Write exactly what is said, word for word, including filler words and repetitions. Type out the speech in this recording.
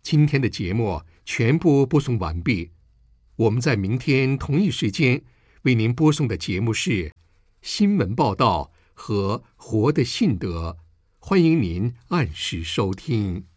今天的节目全部播送完毕，我们在明天同一时间为您播送的节目是新闻报道和活的信德，欢迎您按时收听。